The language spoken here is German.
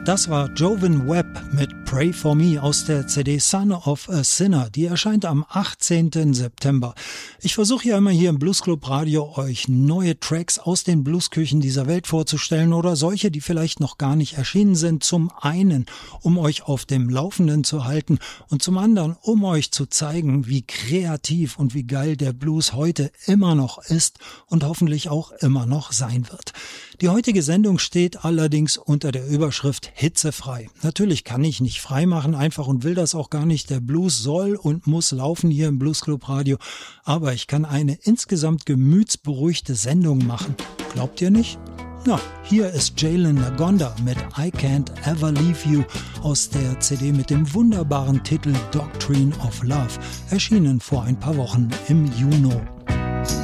Das war Jovan Webb mit Pray For Me aus der CD Son of a Sinner. Die erscheint am 18. September. Ich versuche ja immer hier im Bluesclub Radio euch neue Tracks aus den Bluesküchen dieser Welt vorzustellen oder solche, die vielleicht noch gar nicht erschienen sind. Zum einen, um euch auf dem Laufenden zu halten und zum anderen, um euch zu zeigen, wie kreativ und wie geil der Blues heute immer noch ist und hoffentlich auch immer noch sein wird. Die heutige Sendung steht allerdings unter der Überschrift Hitzefrei. Natürlich kann ich nicht frei machen, einfach und will das auch gar nicht. Der Blues soll und muss laufen hier im Bluesclub Radio, aber ich kann eine insgesamt gemütsberuhigte Sendung machen. Glaubt ihr nicht? Na, hier ist Jalen Lagonda mit I Can't Ever Leave You aus der CD mit dem wunderbaren Titel Doctrine of Love, erschienen vor ein paar Wochen im Juni.